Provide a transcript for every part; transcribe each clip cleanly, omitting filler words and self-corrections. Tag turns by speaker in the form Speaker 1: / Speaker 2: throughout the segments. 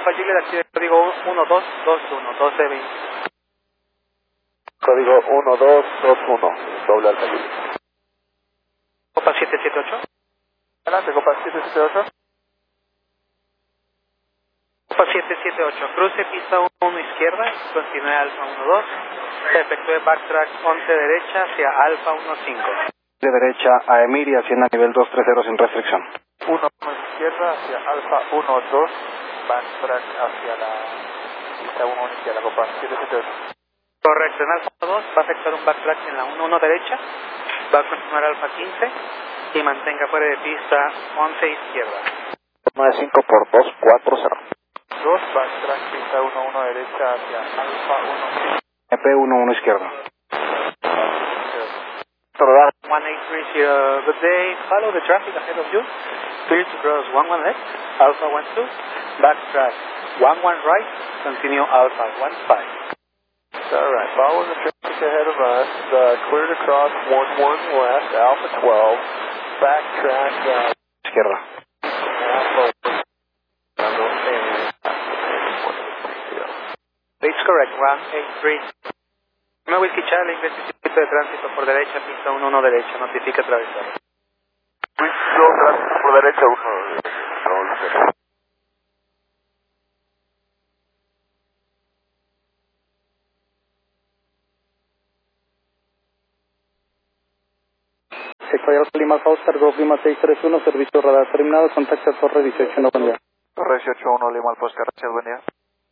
Speaker 1: Alfa Juliet, active el código 1221, 1220.
Speaker 2: Código 1221, doble Alfa Juliet.
Speaker 1: Copa 778.
Speaker 2: Adelante, Copa 778.
Speaker 1: Copa 778, cruce pista 1 izquierda, continúe Alfa 12, se efectúe backtrack 11 derecha hacia Alfa 15.
Speaker 3: De derecha a Emir y ascienda a nivel 230 sin restricción.
Speaker 2: 1 izquierda hacia Alfa 12, backtrack hacia la pista 1 izquierda, Copa 778.
Speaker 1: Correcto, en Alfa 2 va a efectuar un backtrack en la 11 derecha, va a continuar Alfa 15 y mantenga fuera de pista 11 izquierda.
Speaker 2: 95 por 240. 2, backtrack pista 11 derecha hacia Alfa 1.
Speaker 3: EP11 izquierda.
Speaker 1: 1830, good day, follow the traffic ahead of you, clear to cross 11 left, Alpha 12, backtrack 11 right, continue Alpha 15.
Speaker 2: Alright, follow the traffic ahead of us, clear to cross 11 left, Alpha 12, backtrack
Speaker 3: Izquierda.
Speaker 2: Alpha.
Speaker 1: It's correct, 183. Me voy a escuchar el Instituto de Tránsito por derecha, pista 11 derecha, notifica atravesar.
Speaker 2: Tránsito por derecha 1.
Speaker 3: Sectorial Lima Alfa Oscar, Golf Lima 631, servicio radar terminado, contacta Torre 18, buen día.
Speaker 2: Torre 18-1, Lima Alfa Oscar, gracias, buen día.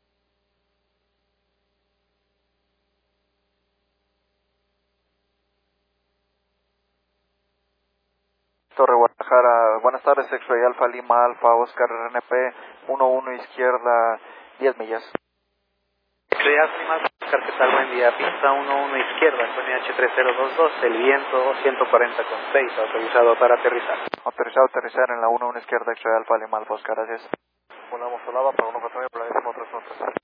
Speaker 2: Torre Guadalajara, buenas tardes, X-Ray Alfa Lima Alfa Oscar RNP 11 izquierda 10 millas.
Speaker 1: X-Ray Lima Oscar, ¿qué tal? Buen día, pista 11 izquierda, Antonio H3022, el viento 140,6, autorizado para aterrizar.
Speaker 2: Autorizado a aterrizar en la 11 izquierda, X-Ray Alfa Lima Alfa Oscar, gracias. Volamos Solava para 149, para 13 3.